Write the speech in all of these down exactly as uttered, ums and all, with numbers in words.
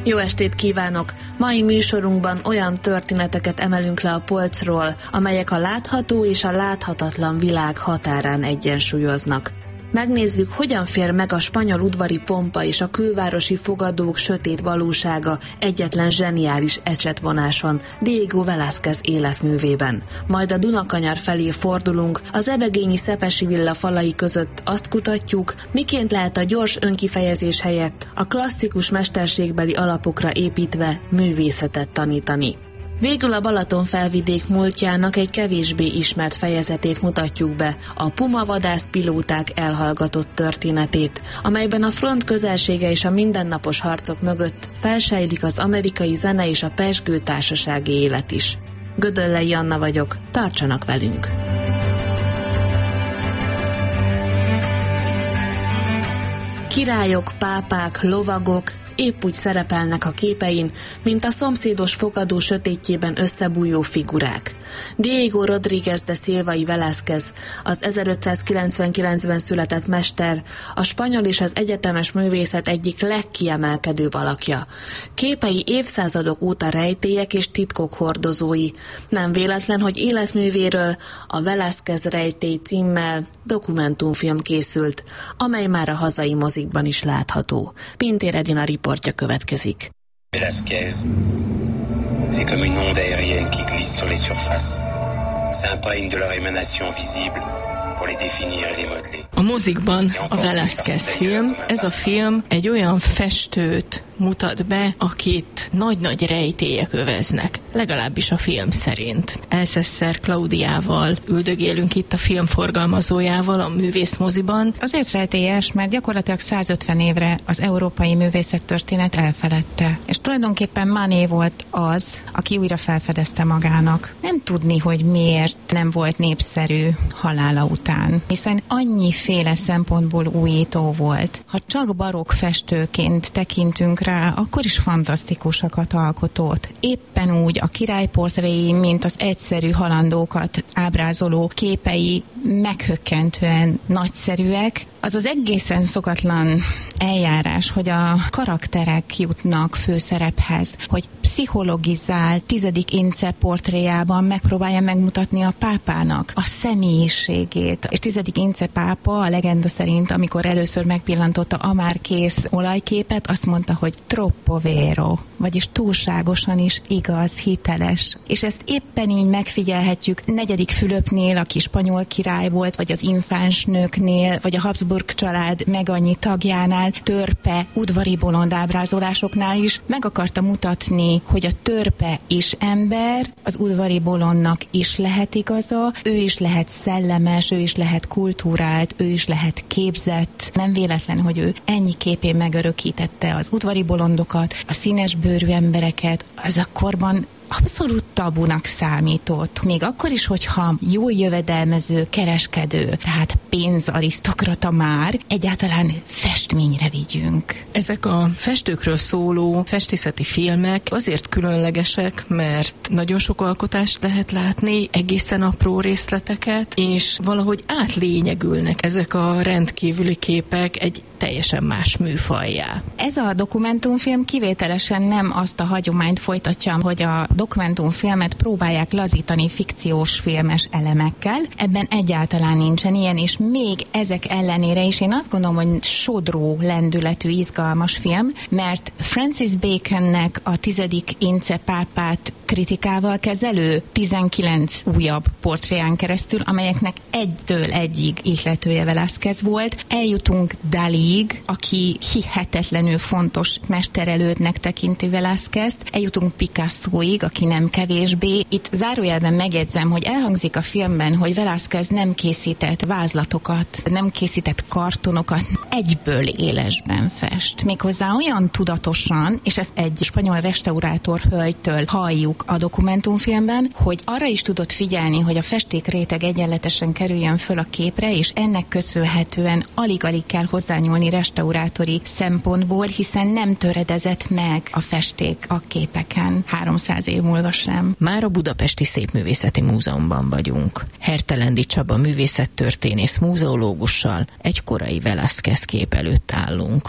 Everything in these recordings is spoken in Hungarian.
Jó estét kívánok! Mai műsorunkban olyan történeteket emelünk le a polcról, amelyek a látható és a láthatatlan világ határán egyensúlyoznak. Megnézzük, hogyan fér meg a spanyol udvari pompa és a külvárosi fogadók sötét valósága egyetlen zseniális ecsetvonáson, Diego Velázquez életművében. Majd a Dunakanyar felé fordulunk, az ebegényi Szepesi villa falai között azt kutatjuk, miként lehet a gyors önkifejezés helyett a klasszikus mesterségbeli alapokra építve művészetet tanítani. Végül a Balaton felvidék múltjának egy kevésbé ismert fejezetét mutatjuk be, a Puma vadászpilóták elhallgatott történetét, amelyben a front közelsége és a mindennapos harcok mögött felsejlik az amerikai zene és a pezsgő társasági élet is. Gödöllei Anna vagyok, tartsanak velünk! Királyok, pápák, lovagok épp úgy szerepelnek a képein, mint a szomszédos fogadó sötétjében összebújó figurák. Diego Rodríguez de Silvai Velázquez, az ezerötszázkilencvenkilencben született mester, a spanyol és az egyetemes művészet egyik legkiemelkedőbb alakja. Képei évszázadok óta rejtélyek és titkok hordozói. Nem véletlen, hogy életművéről, a Velázquez rejtély címmel dokumentumfilm készült, amely már a hazai mozikban is látható. Pintér Edina riportja következik. Velázquez, c'est comme une onde aérienne qui glisse sur les surfaces. S'imprègne de leur émanation visible pour les définir et les modeler. A mozikban a Velázquez film, ez a film egy olyan festőt mutat be, akit nagy-nagy rejtélyek öveznek, legalábbis a film szerint. Elsesser Klaudiával üldögélünk itt a film forgalmazójával a művészmoziban. Azért rejtélyes, mert gyakorlatilag százötven évre az európai művészettörténet elfeledte. És tulajdonképpen Manet volt az, aki újra felfedezte magának. Nem tudni, hogy miért nem volt népszerű halála után, hiszen annyiféle szempontból újító volt. Ha csak barokk festőként tekintünk rá, akkor is fantasztikusakat alkotott. Éppen úgy a királyportréi, mint az egyszerű halandókat ábrázoló képei meghökkentően nagyszerűek. Az az egészen szokatlan eljárás, hogy a karakterek jutnak főszerephez, hogy pszichologizál tizedik Ince portréjában megpróbálja megmutatni a pápának a személyiségét. És tizedik Ince pápa a legenda szerint, amikor először megpillantotta a már kész olajképet, azt mondta, hogy troppo vero, vagyis túlságosan is igaz, hiteles. És ezt éppen így megfigyelhetjük negyedik Fülöpnél, aki spanyol király volt, vagy az infáns nőknél, vagy a Habsburg család meg annyi tagjánál, törpe, udvari bolond ábrázolásoknál is meg akarta mutatni, hogy a törpe is ember, az udvari bolondnak is lehet igaza, ő is lehet szellemes, ő is lehet kultúrált, ő is lehet képzett. Nem véletlen, hogy ő ennyi képén megörökítette az udvari bolondokat, a színes bőrű embereket, az akkorban abszolút tabunak számított. Még akkor is, hogyha jó jövedelmező, kereskedő, tehát pénzarisztokrata már, egyáltalán festményre vigyünk. Ezek a festőkről szóló festészeti filmek azért különlegesek, mert nagyon sok alkotást lehet látni, egészen apró részleteket, és valahogy átlényegülnek ezek a rendkívüli képek egy teljesen más műfajjá. Ez a dokumentumfilm kivételesen nem azt a hagyományt folytatja, hogy a dokumentumfilmet próbálják lazítani fikciós filmes elemekkel. Ebben egyáltalán nincsen ilyen, és még ezek ellenére is én azt gondolom, hogy sodró lendületű, izgalmas film, mert Francis Baconnek a tizedik Ince pápát kritikával kezelő tizenkilenc újabb portréján keresztül, amelyeknek egytől egyig ihletője Velázquez volt. Eljutunk Daliig, aki hihetetlenül fontos mesterelődnek tekinti Velázquezt. Eljutunk Picassoig, aki nem kevésbé. Itt zárójelben megjegyzem, hogy elhangzik a filmben, hogy Velázquez nem készített vázlatokat, nem készített kartonokat, egyből élesben fest. Méghozzá olyan tudatosan, és ezt egy spanyol restaurátor hölgytől halljuk a dokumentumfilmben, hogy arra is tudott figyelni, hogy a festékréteg egyenletesen kerüljön föl a képre, és ennek köszönhetően alig-alig kell hozzányúlni restaurátori szempontból, hiszen nem töredezett meg a festék a képeken háromszáz év múlva sem. Már a Budapesti Szépművészeti Múzeumban vagyunk. Hertelendi Csaba művészettörténész múzeológussal egy korai Velázquez kép előtt állunk.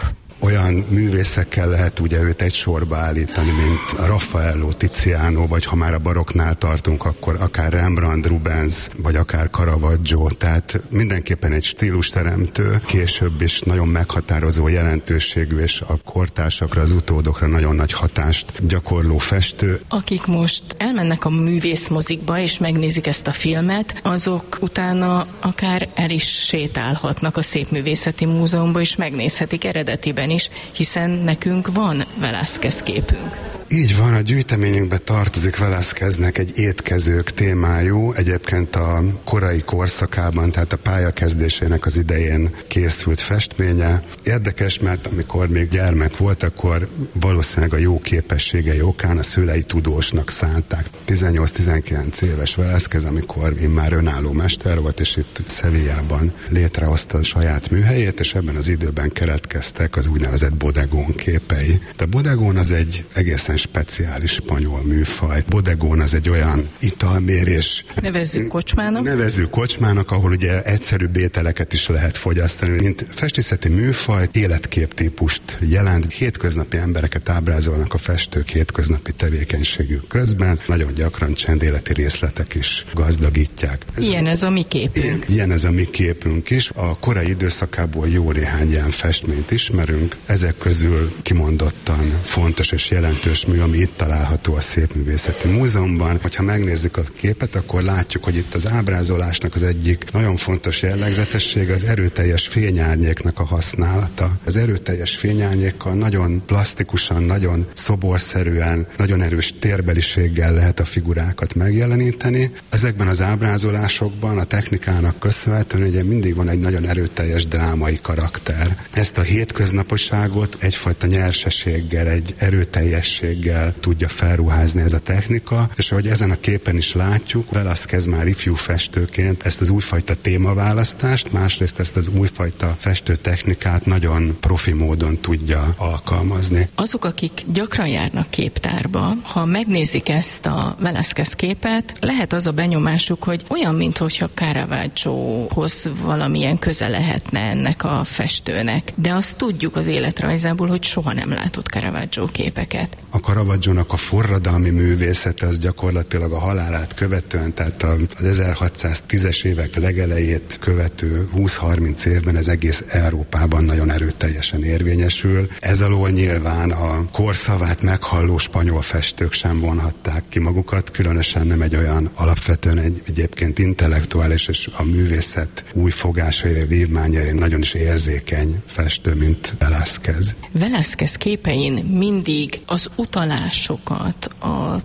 olyan művészekkel lehet ugye őt egy sorba állítani, mint Raffaello, Tiziano, vagy ha már a barokknál tartunk, akkor akár Rembrandt, Rubens, vagy akár Caravaggio, tehát mindenképpen egy stílusteremtő, később is nagyon meghatározó jelentőségű, és a kortársakra, az utódokra nagyon nagy hatást gyakorló festő. Akik most elmennek a művészmozikba, és megnézik ezt a filmet, azok utána akár el is sétálhatnak a Szépművészeti Múzeumban, és megnézhetik eredetiben is, hiszen nekünk van Velázquez képünk. Így van, a gyűjteményünkbe tartozik Velázqueznek egy étkezők témájú, egyébként a korai korszakában, tehát a pályakezdésének az idején készült festménye. Érdekes, mert amikor még gyermek volt, akkor valószínűleg a jó képességei okán a szülei tudósnak szánták. tizennyolc-tizenkilenc éves Velázquez, amikor már önálló mester volt, és itt Sevillában létrehozta a saját műhelyét, és ebben az időben keletkeztek az úgynevezett bodegón képei. De a bodegón az egy egészen speciális spanyol műfaj. Bodegón az egy olyan italmérés. Nevezzük kocsmának. Nevezzük kocsmának, ahol ugye egyszerűbb ételeket is lehet fogyasztani. Mint festészeti műfaj, életképtípust jelent. Hétköznapi embereket ábrázolnak a festők hétköznapi tevékenységük közben. Nagyon gyakran csendéleti részletek is gazdagítják. Ez ilyen a... ez a mi képünk. Ilyen ez a mi képünk is. A korai időszakából jó néhány ilyen festményt ismerünk. Ezek közül kimondottan fontos és jelentős mű, ami itt található a Szépművészeti Múzeumban. Ha megnézzük a képet, akkor látjuk, hogy itt az ábrázolásnak az egyik nagyon fontos jellegzetessége az erőteljes fényárnyéknak a használata. Az erőteljes fényárnyékkal nagyon plastikusan, nagyon szoborszerűen, nagyon erős térbeliséggel lehet a figurákat megjeleníteni. Ezekben az ábrázolásokban a technikának köszönhetően ugye mindig van egy nagyon erőteljes drámai karakter. Ezt a hétköznaposságot egyfajta nyerseséggel, egy erőteljességgel tudja felruházni ez a technika, és ahogy ezen a képen is látjuk, Velázquez már ifjú festőként ezt az újfajta témaválasztást, másrészt ezt az újfajta festőtechnikát nagyon profi módon tudja alkalmazni. Azok, akik gyakran járnak képtárba, ha megnézik ezt a Velázquez képet, lehet az a benyomásuk, hogy olyan, mintha Caravaggiohoz valamilyen köze lehetne ennek a festőnek. De azt tudjuk az életrajzából, hogy soha nem látott Caravaggio képeket. A Caravaggiónak a forradalmi művészete az gyakorlatilag a halálát követően, tehát az ezerhatszáztízes évek legelejét követő húsz-harminc évben ez egész Európában nagyon erőteljesen érvényesül. Ez alól nyilván a korszavát meghalló spanyol festők sem vonhatták ki magukat, különösen nem egy olyan alapvetően egy egyébként intellektuális és a művészet új fogásaira, vívmányaira nagyon is érzékeny festő, mint Velázquez. Velázquez képein mindig az utalásokat, a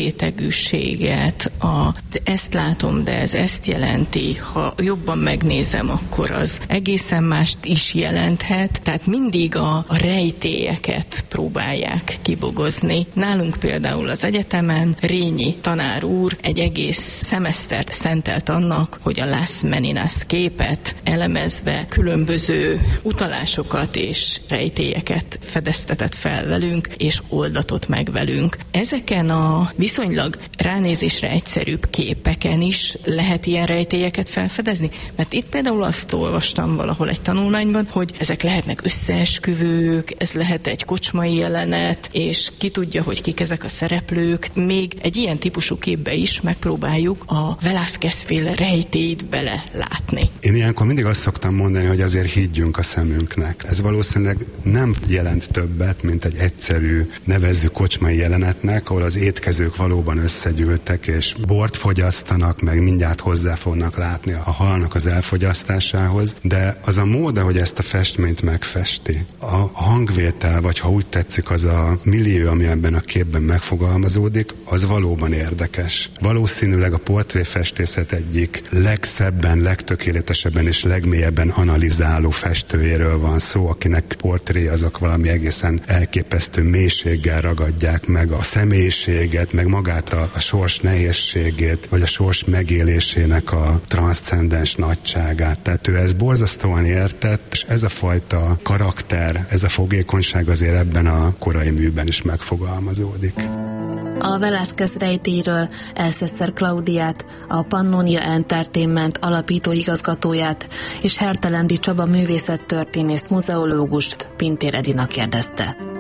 többrétegűséget, a de ezt látom, de ez ezt jelenti, ha jobban megnézem, akkor az egészen mást is jelenthet, tehát mindig a, a rejtélyeket próbálják kibogozni. Nálunk például az egyetemen Rényi tanár úr egy egész szemesztert szentelt annak, hogy a Las Meninas képet elemezve különböző utalásokat és rejtélyeket fedeztetett fel velünk, és oldatott meg velünk. Ezeken a viszonylag ránézésre egyszerűbb képeken is lehet ilyen rejtélyeket felfedezni? Mert itt például azt olvastam valahol egy tanulmányban, hogy ezek lehetnek összeesküvők, ez lehet egy kocsmai jelenet, és ki tudja, hogy kik ezek a szereplők. Még egy ilyen típusú képbe is megpróbáljuk a Velázquez-féle rejtélyt bele látni. Én ilyenkor mindig azt szoktam mondani, hogy azért higgyünk a szemünknek. Ez valószínűleg nem jelent többet, mint egy egyszerű, nevezzük kocsmai jelenetnek, ahol az étkezők valóban összegyűltek, és bort fogyasztanak, meg mindjárt hozzá fognak látni a halnak az elfogyasztásához, de az a mód, ahogy ezt a festményt megfesti, a hangvétel, vagy ha úgy tetszik, az a millió, ami ebben a képben megfogalmazódik, az valóban érdekes. Valószínűleg a portréfestészet egyik legszebben, legtökéletesebben és legmélyebben analizáló festőjéről van szó, akinek portré azok valami egészen elképesztő mélységgel ragadják meg a személyiséget, meg magát a, a sors nehézségét, vagy a sors megélésének a transzcendens nagyságát. Tehát ő ezt borzasztóan értett, és ez a fajta karakter, ez a fogékonyság azért ebben a korai műben is megfogalmazódik. A Velázquez rejtélyről Elsesser Klaudiát, a Pannonia Entertainment alapító igazgatóját és Hertelendi Csaba művészettörténészt, muzeológust, Pintér Edina kérdezte.